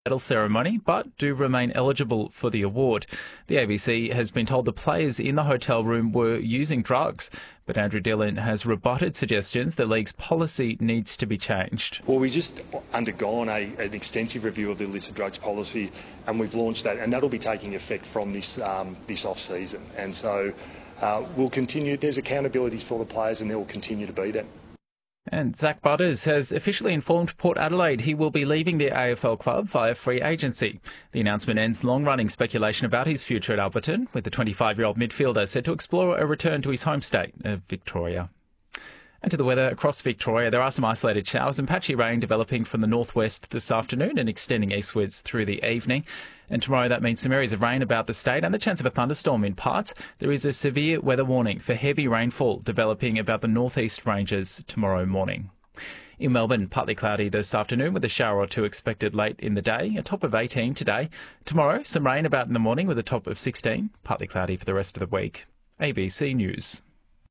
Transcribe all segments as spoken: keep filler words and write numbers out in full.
medal ceremony, but do remain eligible for the award. The A B C has been told the players in the hotel room were using drugs, but Andrew Dillon has rebutted suggestions the league's policy needs to be changed. Well, we've just undergone a, an extensive review of the illicit drugs policy, and we've launched that, and that'll be taking effect from this um, this off-season. And so uh, we'll continue. There's accountabilities for the players, and there will continue to be that. And Zach Butters has officially informed Port Adelaide he will be leaving the A F L club via free agency. The announcement ends long-running speculation about his future at Alberton, with the twenty-five-year-old midfielder said to explore a return to his home state of Victoria. And to the weather across Victoria, there are some isolated showers and patchy rain developing from the northwest this afternoon and extending eastwards through the evening. And tomorrow that means some areas of rain about the state and the chance of a thunderstorm in parts. There is a severe weather warning for heavy rainfall developing about the northeast ranges tomorrow morning. In Melbourne, partly cloudy this afternoon with a shower or two expected late in the day, a top of eighteen today. Tomorrow, some rain about in the morning with a top of sixteen, partly cloudy for the rest of the week. A B C News.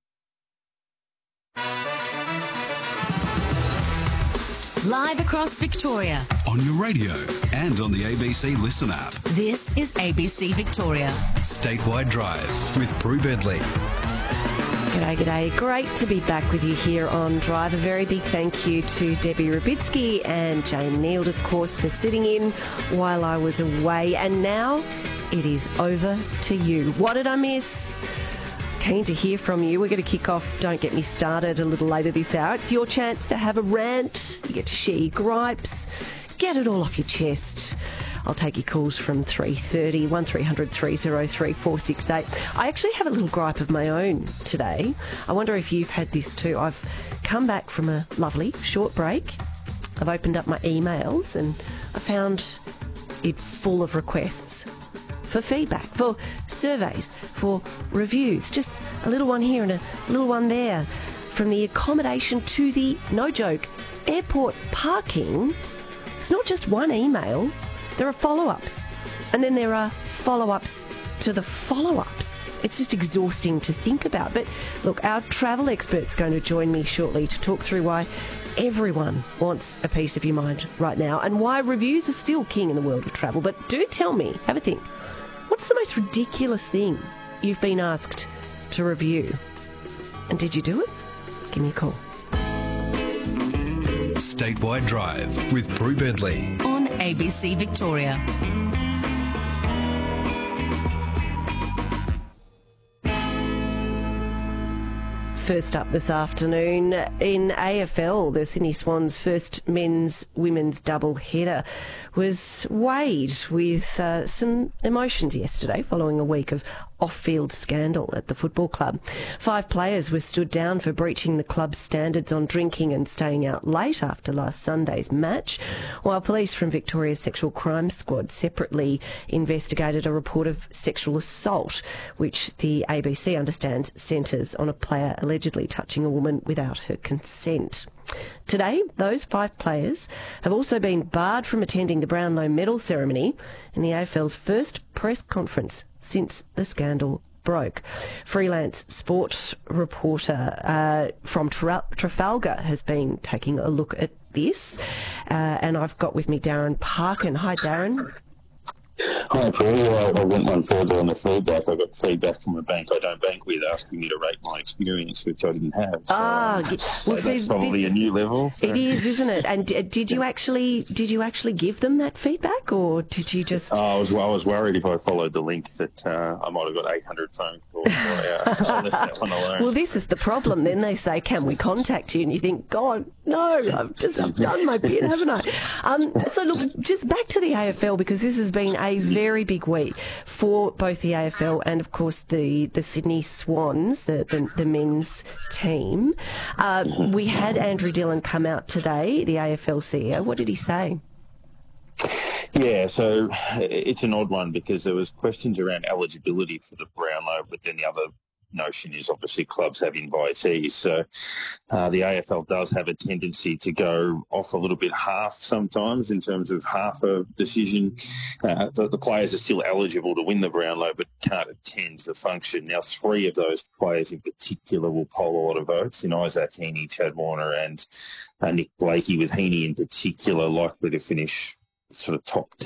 Live across Victoria. On your radio and on the A B C Listen app. This is A B C Victoria. Statewide Drive with Prue Bedley. G'day, g'day. Great to be back with you here on Drive. A very big thank you to Debbie Rubitsky and Jane Neild, of course, for sitting in while I was away. And now it is over to you. What did I miss? Keen to hear from you. We're going to kick off Don't Get Me Started a little later this hour. It's your chance to have a rant. You get to share your gripes. Get it all off your chest. I'll take your calls from three thirty, one three hundred three oh three four six eight. I actually have a little gripe of my own today. I wonder if you've had this too. I've come back from a lovely short break. I've opened up my emails and I found it full of requests for feedback, for surveys, for reviews. Just a little one here and a little one there. From the accommodation to the, no joke, airport parking. It's not just one email. There are follow-ups. And then there are follow-ups to the follow-ups. It's just exhausting to think about. But look, our travel expert's going to join me shortly to talk through why everyone wants a piece of your mind right now and why reviews are still king in the world of travel. But do tell me, have a think. What's the most ridiculous thing you've been asked to review? And did you do it? Give me a call. Statewide Drive with Prue Bedley. On A B C Victoria. First up this afternoon, in A F L, the Sydney Swans' first men's-women's double header was weighed with uh, some emotions yesterday following a week of off-field scandal at the football club. Five players were stood down for breaching the club's standards on drinking and staying out late after last Sunday's match, while police from Victoria's Sexual Crime Squad separately investigated a report of sexual assault, which the A B C understands centres on a player allegedly touching a woman without her consent. Today, those five players have also been barred from attending the Brownlow medal ceremony in the A F L's first press conference since the scandal broke. Freelance sports reporter uh, from Tra- Trafalgar has been taking a look at this, uh, and I've got with me Darren Parkin. Hi, Darren. Hi, Paul. I, I went one further on the feedback. I got feedback from a bank I don't bank with asking me to rate my experience, which I didn't have. So, ah, well, so see, that's probably this, a new level. So. It is, isn't it? And d- did you actually did you actually give them that feedback, or did you just? Oh, I was I was worried if I followed the link that uh, I might have got eight hundred phone calls. So, uh, I left that one alone. Well, this is the problem. Then they say, "Can we contact you?" And you think, "God, no! I've just I've done my bit, haven't I?" Um, so look, just back to the A F L, because this has been a very big week for both the A F L and, of course, the, the Sydney Swans, the, the, the men's team. Um, we had Andrew Dillon come out today, the A F L C E O. What did he say? Yeah, so it's an odd one because there was questions around eligibility for the Brownlow, but then the other notion is obviously clubs have invitees. So uh, the A F L does have a tendency to go off a little bit half sometimes in terms of half a decision. Uh, the, the players are still eligible to win the Brownlow but can't attend the function. Now, three of those players in particular will poll a lot of votes in Isaac Heaney, Chad Warner and uh, Nick Blakey, with Heaney in particular likely to finish sort of top